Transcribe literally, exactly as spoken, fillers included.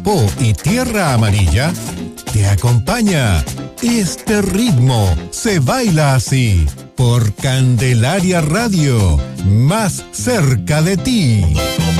Po y Tierra Amarilla te acompaña. Este ritmo se baila así por Candelaria Radio, más cerca de ti.